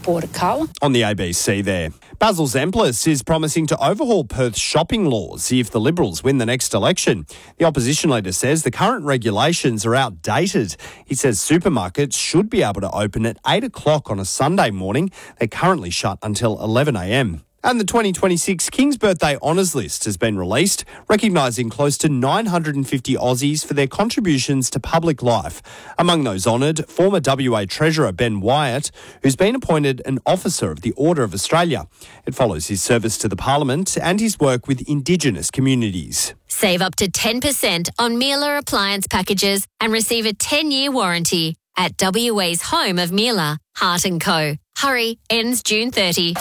Border Cull. On the ABC there. Basil Zemplis is promising to overhaul Perth's shopping laws if the Liberals win the next election. The opposition leader says the current regulations are outdated. He says supermarkets should be able to open at 8 o'clock on a Sunday morning. They're currently shut until 11 a.m. And the 2026 King's Birthday Honours List has been released, recognising close to 950 Aussies for their contributions to public life. Among those honoured, former WA Treasurer Ben Wyatt, who's been appointed an Officer of the Order of Australia. It follows his service to the Parliament and his work with Indigenous communities. Save up to 10% on Miele appliance packages and receive a 10-year warranty at WA's home of Miele, Hart & Co. Hurry, ends June 30.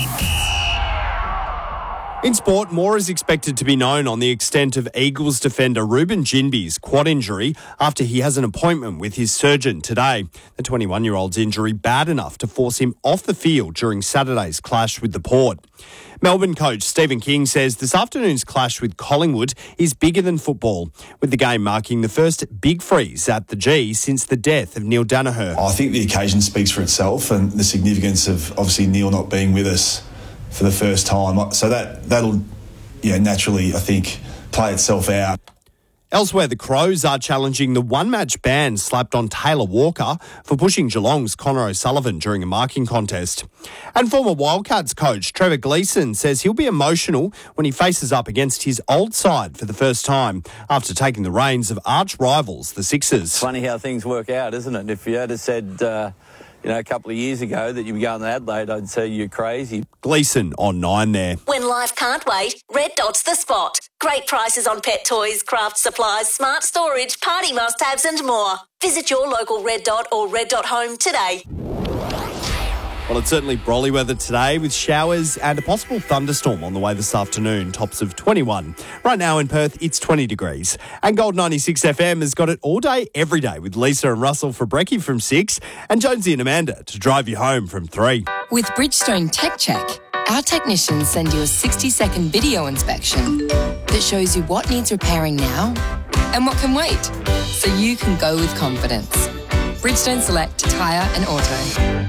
In sport, more is expected to be known on the extent of Eagles defender Ruben Ginbey's quad injury after he has an appointment with his surgeon today. The 21-year-old's injury bad enough to force him off the field during Saturday's clash with the Port. Melbourne coach Stephen King says this afternoon's clash with Collingwood is bigger than football, with the game marking the first big freeze at the G since the death of Neil Danaher. I think the occasion speaks for itself and the significance of obviously Neil not being with us for the first time. So that'll naturally, I think, play itself out. Elsewhere, the Crows are challenging the one-match ban slapped on Taylor Walker for pushing Geelong's Connor O'Sullivan during a marking contest. And former Wildcats coach Trevor Gleeson says he'll be emotional when he faces up against his old side for the first time after taking the reins of arch rivals, the Sixers. Funny how things work out, isn't it? If you had said a couple of years ago that you'd be going to Adelaide, I'd say you're crazy. Gleeson on 9 there. When life can't wait, Red Dot's the spot. Great prices on pet toys, craft supplies, smart storage, party must-haves and more. Visit your local Red Dot or Red Dot Home today. Well, it's certainly brolly weather today with showers and a possible thunderstorm on the way this afternoon, tops of 21. Right now in Perth, it's 20 degrees. And Gold 96 FM has got it all day, every day with Lisa and Russell for brekkie from 6 and Jonesy and Amanda to drive you home from 3. With Bridgestone Tech Check, our technicians send you a 60-second video inspection that shows you what needs repairing now and what can wait, so you can go with confidence. Bridgestone Select Tyre and Auto.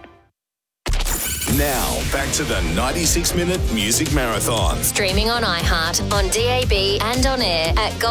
Now, back to the 96-minute music marathon. Streaming on iHeart, on DAB and on air at